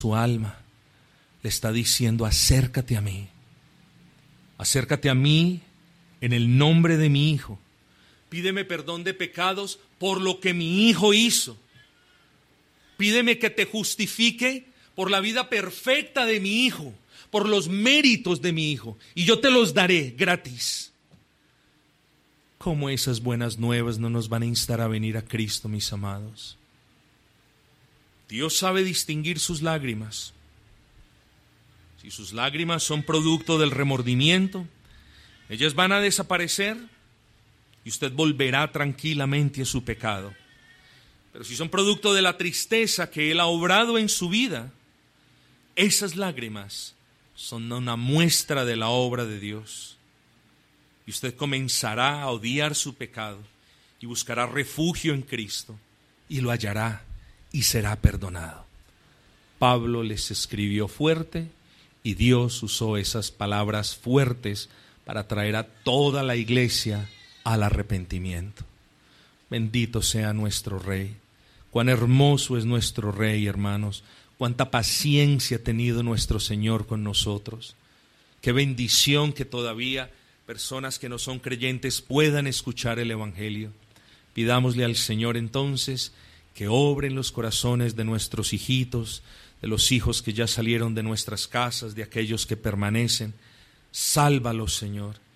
tu alma le está diciendo: acércate a mí. Acércate a mí en el nombre de mi Hijo. Pídeme perdón de pecados por lo que mi Hijo hizo. Pídeme que te justifique por la vida perfecta de mi Hijo, por los méritos de mi Hijo, y yo te los daré gratis. ¿Cómo esas buenas nuevas no nos van a instar a venir a Cristo, mis amados? Dios sabe distinguir sus lágrimas. Si sus lágrimas son producto del remordimiento, ellas van a desaparecer y usted volverá tranquilamente a su pecado. Pero si son producto de la tristeza que Él ha obrado en su vida, esas lágrimas son una muestra de la obra de Dios. Y usted comenzará a odiar su pecado y buscará refugio en Cristo y lo hallará y será perdonado. Pablo les escribió fuerte y Dios usó esas palabras fuertes para traer a toda la iglesia al arrepentimiento. Bendito sea nuestro Rey. Cuán hermoso es nuestro Rey, hermanos. Cuánta paciencia ha tenido nuestro Señor con nosotros. Qué bendición que todavía personas que no son creyentes puedan escuchar el Evangelio. Pidámosle al Señor entonces que obre en los corazones de nuestros hijitos, de los hijos que ya salieron de nuestras casas, de aquellos que permanecen. Sálvalos, Señor.